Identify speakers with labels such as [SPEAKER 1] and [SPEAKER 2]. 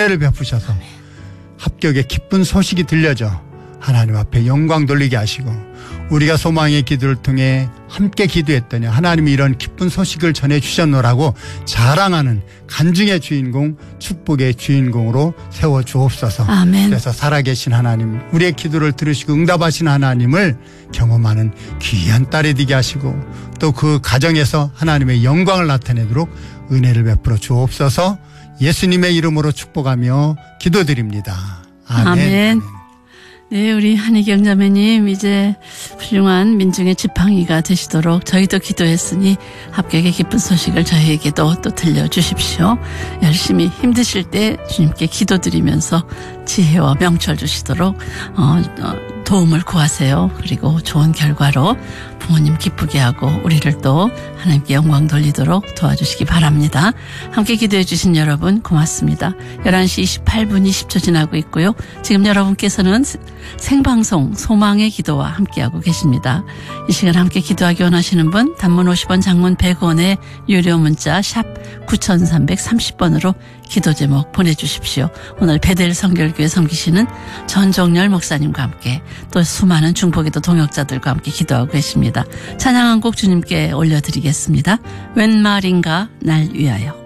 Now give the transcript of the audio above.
[SPEAKER 1] 은혜를 베푸셔서 합격의 기쁜 소식이 들려져 하나님 앞에 영광 돌리게 하시고 우리가 소망의 기도를 통해 함께 기도했더니 하나님이 이런 기쁜 소식을 전해주셨노라고 자랑하는 간증의 주인공, 축복의 주인공으로 세워주옵소서.
[SPEAKER 2] 아멘.
[SPEAKER 1] 그래서 살아계신 하나님, 우리의 기도를 들으시고 응답하신 하나님을 경험하는 귀한 딸이 되게 하시고 또 그 가정에서 하나님의 영광을 나타내도록 은혜를 베풀어 주옵소서. 예수님의 이름으로 축복하며 기도드립니다. 아멘.
[SPEAKER 2] 아멘. 네, 우리 한희경 자매님 이제 훌륭한 민중의 지팡이가 되시도록 저희도 기도했으니 합격의 기쁜 소식을 저희에게도 또 들려주십시오. 열심히 힘드실 때 주님께 기도드리면서 지혜와 명철 주시도록 도움을 구하세요. 그리고 좋은 결과로 부모님 기쁘게 하고 우리를 또 하나님께 영광 돌리도록 도와주시기 바랍니다. 함께 기도해 주신 여러분 고맙습니다. 11시 28분 20초 지나고 있고요. 지금 여러분께서는 생방송 소망의 기도와 함께하고 계십니다. 이 시간 함께 기도하기 원하시는 분 단문 50원 장문 100원의 유료 문자 샵 9330번으로 기도 제목 보내주십시오. 오늘 베델 성결교회 섬기시는 전종열 목사님과 함께 또 수많은 중보기도 동역자들과 함께 기도하고 계십니다. 찬양 한 곡 주님께 올려드리겠습니다. 웬 말인가 날 위하여.